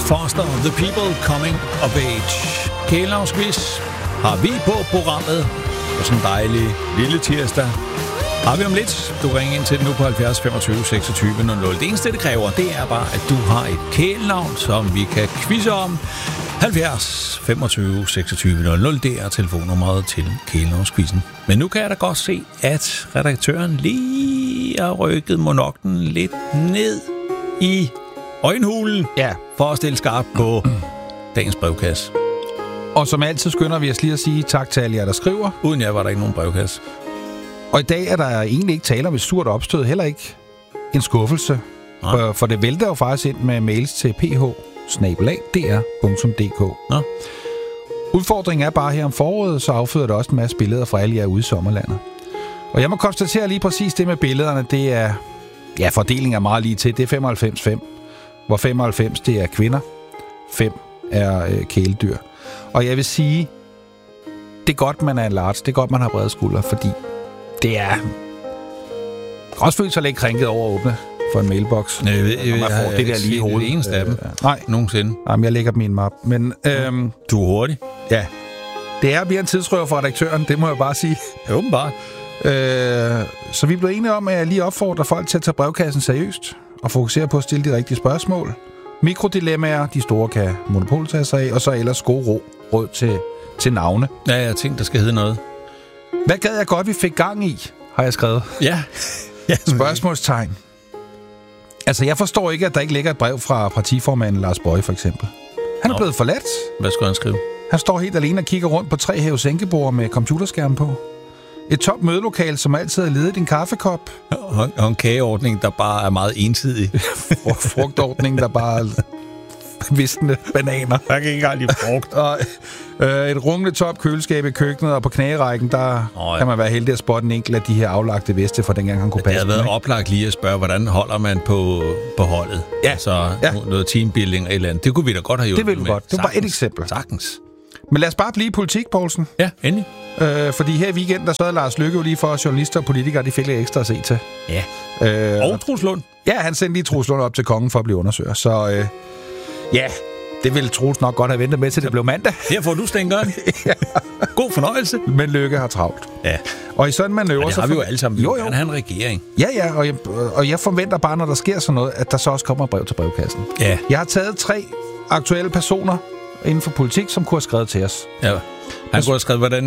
Foster, The People Coming of Age. Kælenavnsquiz har vi på programmet på sådan en dejlig lille tirsdag. Har vi om lidt. Du ringer ind til den nu på 70 25 26 00. Det eneste, det kræver, det er bare, at du har et kælenavn, som vi kan quizze om. 70 25 26 00, det er telefonnummeret til kælenavnsquizzen. Men nu kan jeg da godt se, at redaktøren lige har rykket monoklen lidt ned i øjenhulen, for at stille skarpt på dagens brevkasse. Og som altid skynder vi os lige at sige tak til alle jer, der skriver. Uden jer var der ikke nogen brevkasse. Og i dag er der egentlig ikke tale om et surt opstød, heller ikke en skuffelse. For det vælter jo faktisk ind med mails til ph@dr.dk. Udfordringen er bare her om foråret, så afføder det også en masse billeder fra alle jer ude i sommerlandet. Og jeg må konstatere lige præcis det med billederne, det er, fordelingen er meget lige til. Det er 95-5, hvor 95 det er kvinder, 5 er kæledyr. Og jeg vil sige, det er godt, man er en large, det er godt, man har brede skuldre, fordi det er også følt sig lidt krænket over at åbne for en mailbox. Nej, det der lige i hovedet. Det eneste af dem. Nej. Nogensinde. Jamen, jeg lægger dem i en map. Men, du er hurtig. Ja. Det er en tidsrøver for redaktøren, det må jeg bare sige. Åbenbart. Så vi blev enige om, at jeg lige opfordrer folk til at tage brevkassen seriøst og fokusere på at stille de rigtige spørgsmål. Mikrodilemmaer, de store kan Monopol tage sig af, og så ellers god råd til navne. Ja, jeg tænkte, der skal hedde noget. Hvad gad jeg godt, vi fik gang i, har jeg skrevet. Ja. Spørgsmålstegn. Altså, jeg forstår ikke, at der ikke ligger et brev fra partiformanden Lars Boje, for eksempel. Han er blevet forladt. Hvad skal han skrive? Han står helt alene og kigger rundt på 3 hæve-sænkebord med computerskærm på. Et top mødelokal, som altid har ledet en kaffekop. Og en kageordning, der bare er meget ensidig. Frugtordning, der bare visne bananer. Jeg kan ikke engang lide frugt. Og et rungende top køleskab i køkkenet, og på knærækken, der kan man være heldig at spotte en enkelt af de her aflagte veste, for dengang han kunne passe. Det havde været oplagt lige at spørge, hvordan holder man på holdet? Ja. Altså noget teambuilding eller et eller andet. Det kunne vi da godt have gjort. Det ville vi godt. Det var bare et eksempel. Sagtens. Men lad os bare blive i politik, Poulsen. Ja, endelig. Fordi her i weekenden, der sad Lars Løkke jo lige for, at journalister og politikere, de fik lidt ekstra at se til. Ja. Og Troels Lund. Ja, han sendte lige Troels Lund op til kongen for at blive undersøgt. Så det ville Troels nok godt have ventet med til det blev mandag. Her får du stænkeren. God fornøjelse. Men Løkke har travlt. Ja. Og i sådan manøvre... det har vi jo alle sammen. Jo. Han har en regering. Ja, og jeg forventer bare, når der sker sådan noget, at der så også kommer et brev til brevkassen. Ja. Jeg har taget 3 aktuelle personer inden for politik, som kunne have skrevet til os. Ja. Han kunne have skrevet, hvordan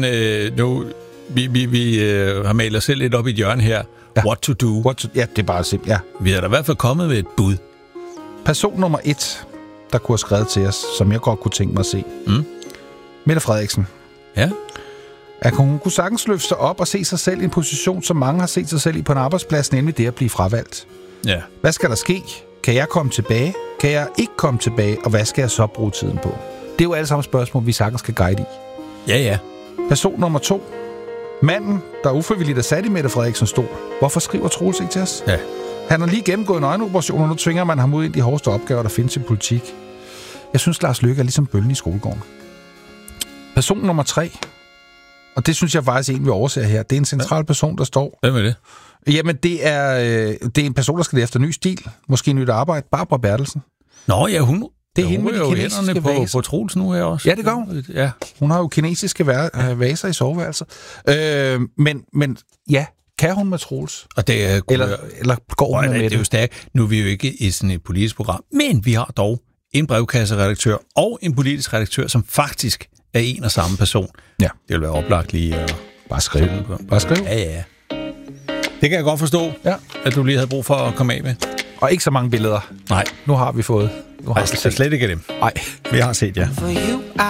vi har malet os selv lidt op i et hjørne her. Ja. What to do. Ja, det er bare simpelthen. Ja. Vi har da i hvert fald kommet med et bud. Person nummer 1, der kunne have skrevet til os, som jeg godt kunne tænke mig at se. Mette Frederiksen. Ja. At hun kunne sagtens løfte sig op og se sig selv i en position, som mange har set sig selv i på en arbejdsplads, nemlig det at blive fravalgt. Ja. Hvad skal der ske? Kan jeg komme tilbage? Kan jeg ikke komme tilbage? Og hvad skal jeg så bruge tiden på? Det er jo alle sammen spørgsmål, vi sagtens skal guide i. Ja. Person nummer 2. Manden, der ufrivilligt er sat i Mette Frederiksens stol. Hvorfor skriver Troels ikke til os? Ja. Han har lige gennemgået en øjenoperation, og nu tvinger man ham ud i de hårdeste opgaver, der findes i politik. Jeg synes, Lars Løkke er ligesom bøllen i skolegården. Person nummer 3. Og det synes jeg faktisk er en, vi overser her. Det er en central person, der står... Hvem er det? Jamen, det er en person, der skal efter ny stil. Måske nyt arbejde. Barbara Bertelsen. Nå ja, hun... Det er hende med de kinesiske vaser. På Troels nu her også. Ja, det gør hun. Ja. Hun har jo kinesiske vaser i soveværelset. Men ja, kan hun med Troels? Og det er... Eller går hun med det? Det er jo stærkt. Nu er vi jo ikke i sådan et politisk program, men vi har dog en brevkasseredaktør og en politisk redaktør, som faktisk er en og samme person. Ja. Det vil være oplagt lige... Bare skrive. Ja. Det kan jeg godt forstå, at du lige havde brug for at komme af med. Og ikke så mange billeder. Nej. Nu har vi fået. Nu har vi slet ikke dem. Nej. Vi har set, ja.